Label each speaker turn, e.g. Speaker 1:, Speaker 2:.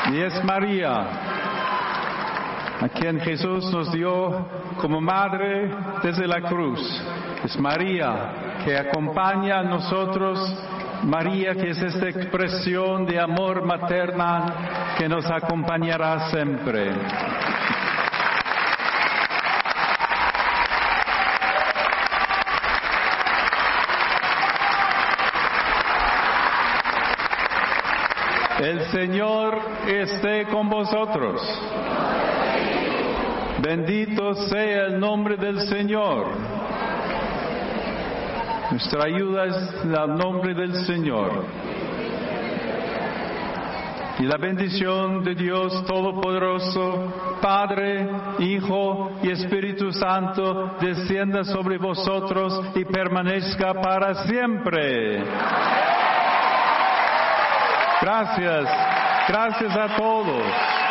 Speaker 1: Y es María, a quien Jesús nos dio como madre desde la cruz. Es María que acompaña a nosotros, María que es esta expresión de amor maternal que nos acompañará siempre. El Señor esté con vosotros. Bendito sea el nombre del Señor. Nuestra ayuda es el nombre del Señor. Y la bendición de Dios Todopoderoso, Padre, Hijo y Espíritu Santo, descienda sobre vosotros y permanezca para siempre. Gracias a todos.